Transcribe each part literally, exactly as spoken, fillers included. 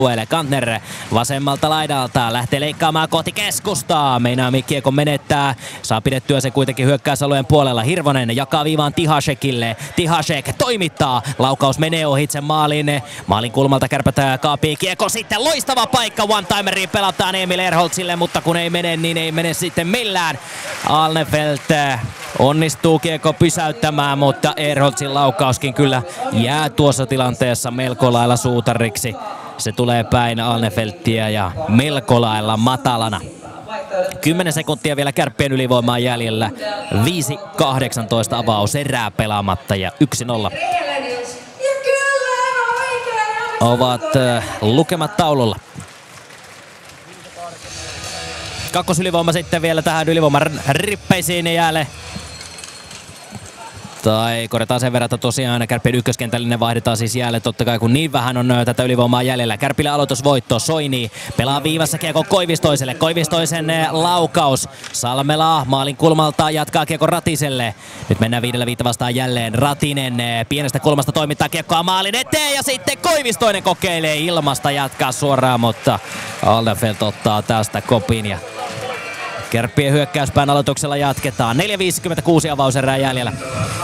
Kantner vasemmalta laidalta lähtee leikkaamaan kohti keskustaa. Meinaa kiekon menettää. Saa pidettyä se kuitenkin hyökkäysalueen puolella. Hirvonen jakaa viivaan Tihashekille. Tihashek toimittaa. Laukaus menee ohitse maalin. Maalin kulmalta Kärpät kaapii kiekko. Sitten loistava paikka. One-timeriin pelataan Emil Erholtsille, mutta kun ei mene, niin ei mene sitten millään. Alnefelt onnistuu kiekko pysäyttämään, mutta Erholtsin laukauskin kyllä jää tuossa tilanteessa melko lailla suutariksi. Se tulee päin Alnefelttiä ja melko lailla matalana. kymmenen sekuntia vielä Kärppien ylivoimaa jäljellä. viisi kahdeksantoista avaus erää pelaamatta ja yksi nolla. Ovat lukemat taululla. Kakkosylivoima sitten vielä tähän ylivoiman rippeisiin jäälle. Tai korjataan sen verran, että tosiaan Kärppien ykköskentällinen vaihdetaan siis jäälle totta kai, kun niin vähän on tätä ylivoimaa jäljellä. Kärpille aloitusvoitto. Soini pelaa viivassa kiekko Koivistoiselle. Koivistoisen laukaus. Salmela maalin kulmalta jatkaa kiekko Ratiselle. Nyt mennään viidellä viittä vastaan jälleen. Ratinen pienestä kulmasta toimittaa kiekkoa maalin eteen ja sitten Koivistoinen kokeilee ilmasta jatkaa suoraan, mutta Alnefelt ottaa tästä kopin ja Kärppien hyökkäyspään aloituksella jatketaan. neljä viisikymmentäkuusi avauserää jäljellä.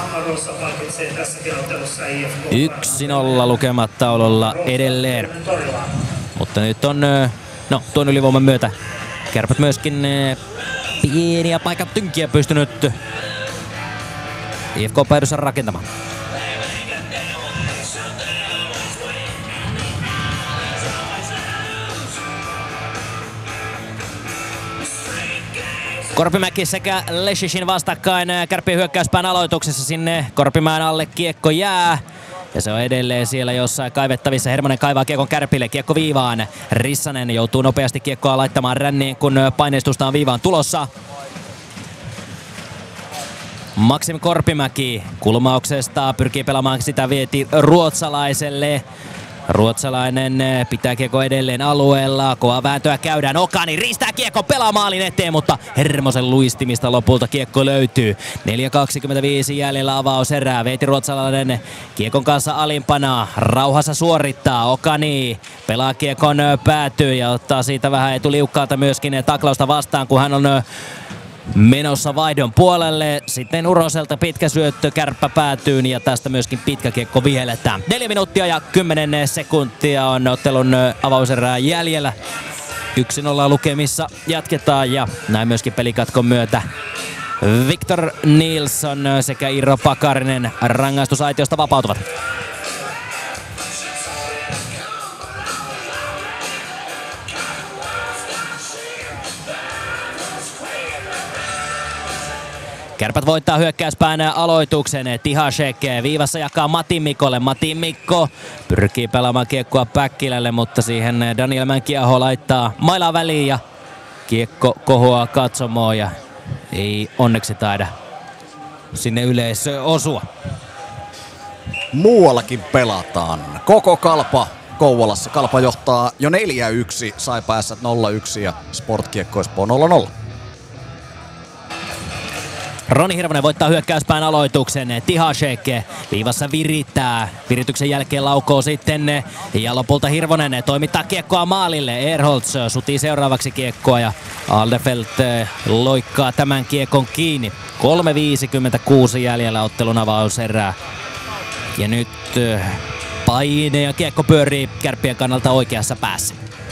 yksi nolla lukemat taululla edelleen. Mutta nyt on, no tuon ylivoiman myötä Kärpät myöskin pieniä paikatynkiä pystynyt I F K-päädyssä rakentamaan. Korpimäki sekä Leshishin vastakkain Kärppien hyökkäyspään aloituksessa. Sinne Korpimäen alle kiekko jää. Ja se on edelleen siellä jossain kaivettavissa. Hermonen kaivaa kiekon Kärpille. Kiekko viivaan. Rissanen joutuu nopeasti kiekkoa laittamaan ränniin, kun paineistusta on viivaan tulossa. Maksim Korpimäki kulmauksesta pyrkii pelaamaan sitä vieti ruotsalaiselle. Ruotsalainen pitää kiekko edelleen alueella. Kova vääntöä käydään. Okani riistää kiekko, pelaa maalin eteen, mutta Hermosen luistimista lopulta kiekko löytyy. neljä kaksikymmentäviisi jäljellä avauserää. Veeti ruotsalainen kiekon kanssa alimpana. Rauhassa suorittaa. Okani pelaa kiekon päätyyn ja ottaa siitä vähän etuliukkaalta myöskin taklausta vastaan, kun hän on menossa vaihdon puolelle. Sitten Uroselta pitkä syöttö Kärppä päätyyn ja tästä myöskin pitkä kiekko vihelletään. Neljä minuuttia ja kymmenen sekuntia on ottelun avauserää jäljellä. yksi nolla lukemissa jatketaan ja näin myöskin pelikatkon myötä Victor Nilsson sekä Iiro Pakarinen rangaistusaitiosta vapautuvat. Kärpät voittaa hyökkäyspään aloituksen. Tihashek viivassa jakaa Matin Mikkolle. Matin Mikko pyrkii pelaamaan kiekkoa Päkkilälle, mutta siihen Daniel Mänkiaho laittaa mailaa väliin ja kiekko kohoaa katsomoon ja ei onneksi taida sinne yleisöön osua. Muuallakin pelataan. Koko Kalpa Kouvolassa. Kalpa johtaa jo neljä yksi, Saipa Ässät nolla yksi ja Sportkiekko Espoo nolla nolla. Roni Hirvonen voittaa hyökkäyspään aloituksen. Tihashek viivassa virittää. Virityksen jälkeen laukoo sitten ja lopulta Hirvonen toimittaa kiekkoa maalille. Erholtz sutii seuraavaksi kiekkoa ja Alnefelt loikkaa tämän kiekon kiinni. kolme viisikymmentäkuusi jäljellä ottelun avauserää. Ja nyt paine ja kiekko pyörii Kärppien kannalta oikeassa päässä.